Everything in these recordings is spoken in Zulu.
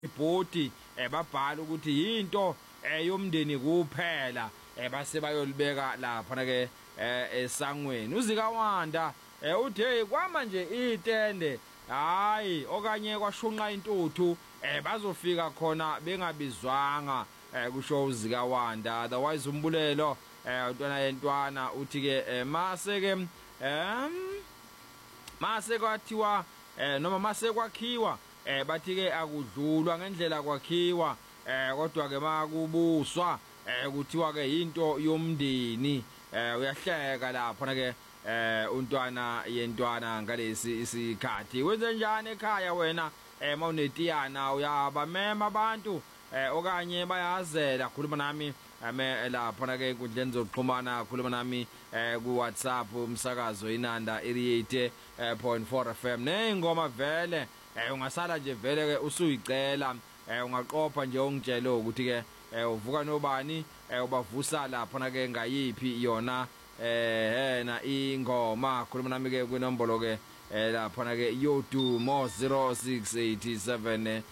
ibhodi babhala ukuthi into yomndeni kuphela base bayolibeka lapha na ke esangweni. uZikawanda uthi hey kwamanje itende hayi okanye kwashunqa intuthu bazofika khona bengabizwanga kusho uZikawanda. Otherwise umbulelo untwana yentwana uthi ke mase kwathiwa noma mase kwakhiwa bathi ke akudlulwa ngendlela kwakhiwa kodwa ke makubuswa kuthiwa ke into yomndeni uyahleka lapha na ke untwana yentwana ngalesi isikhathi. Wenze njani ekhaya wena mawunetiyana uyabamema abantu okanye bayazela? Khuluma nami lapha na ke enkundleni zokuxhumana, khuluma nami ku WhatsApp umsakazo Inanda 88.4 FM. Nengoma vele ungasala nje vele ke usuyicela ungaqopha nje ungitshele ukuthi ke uvuka nobani ubavusa lapha na ke ngayiphi yona na ingoma. Khuluma nami ke kwinombolo ke lapha na ke yodumo 0687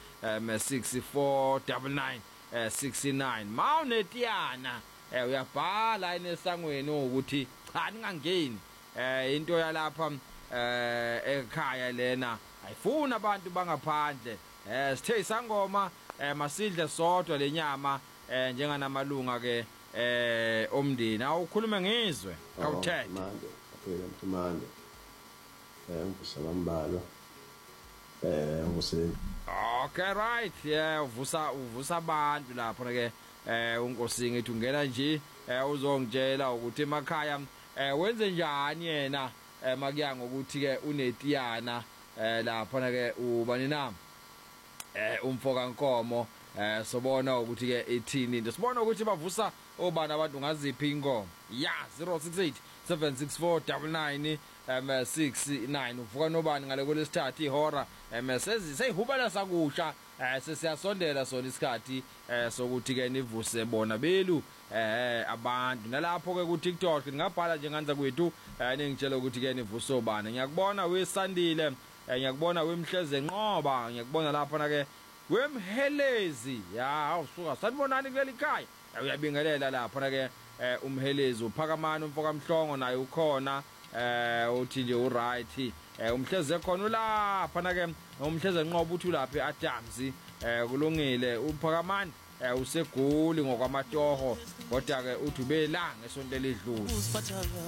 6499 69. Mawunetiyana uyabhala enesangweni ukuthi cha ningangeni into yalapha ekhaya lena ayifuna abantu bangaphandle. Sithe isangoma masidle sodwa lenyama njenganamalunga ke omndeni. Awukhulume ngizwe awuthethe manje aphela mthimane ngibusalambala ngose. Okay right uvusa abantu lapho ke unkosi ngithi ungena nje uzongitshela ukuthi emakhaya wenze njani yena makuya ngokuthi ke unetiyana lapha na ke ubani nami umfoka Nkomo sobona ukuthi ke ethini into sibona ukuthi bavusa obani abantu ngaziphi ingoma ya 068 764 9969. Uvuka nobani ngale kwelesithathu ihora seyihubela sakusha sesiyasondela sona isikhathi sokuthi ke nivuse bona belu abantu nalapho ke ku TikTok ngabhala nje nganza kwethu ningitshela ukuthi ke nivuse obani. Ngiyakubona weSandile, ngiyakubona weMhleze Nqoba, ngiyakubona lapha na ke wemhelezi awusuka sanibonani kuleli khaya uyabingelela lapha na ke umhelezi uphakamani umfoka Mhlongo naye ukhona uthi nje uright umhleze khona ulapha na ke umhleze Nqoba uthi lapha eAdams kulungile uphakamani useguli ngokwamatoho kodwa ke uthi ubelanga esonto elidlule.